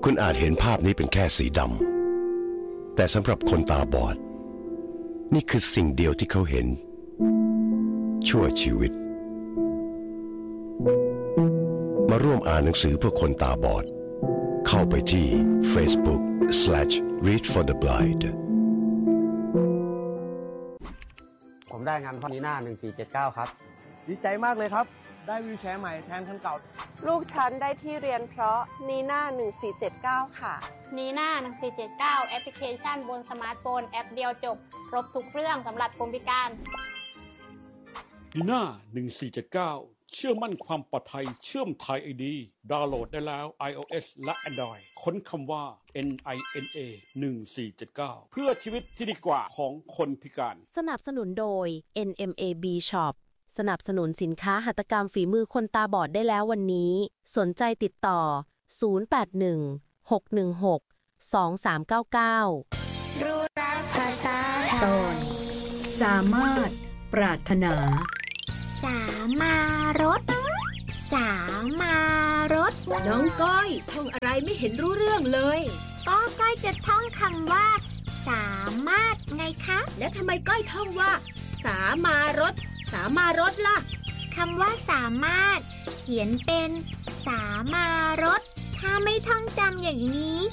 คุณอาจเห็นภาพนี้เป็นแค่สีดำแต่สำหรับคนตาบอดนี่คือสิ่งเดียวที่เขาเห็นชั่วชีวิตมาร่วมอ่านหนังสือเพื่อคนตาบอดเข้าไปที่ Facebook/Read for the Blind ผมได้งานพ่อนีน่า1479ครับดีใจมากเลยครับได้วีลแชร์ใหม่แทนคันเก่าลูกฉันได้ที่เรียนเพราะนีน่า1479ค่ะนีน่า1479แอปพลิเคชันบนสมาร์ทโฟนแอปเดียวจบครบทุกเรื่องสำหรับคนพิการนีน่า1479เชื่อมั่นความปลอดภัยเชื่อมไทย ID ดาวน์โหลดได้แล้ว iOS และ Android ค้นคำว่า NINA 1479เพื่อชีวิตที่ดีกว่าของคนพิการสนับสนุนโดย NMAB Shop สนับสนุนสินค้าหัตถกรรมฝีมือคนตาบอดได้แล้ววันนี้สนใจติดต่อ0816162399 รู้รักภาษาไทยตอนสามารถปรารถนาสามารถน้องก้อยท่องอะไรไม่เห็นรู้เรื่องเลยก็ก้อยจะท่องคำว่าสามารถไงคะแล้วทำไมก้อยท่องว่าสามารถล่ะคำว่าสามารถเขียนเป็นสามารถถ้าไม่ท่องจำอย่างนี้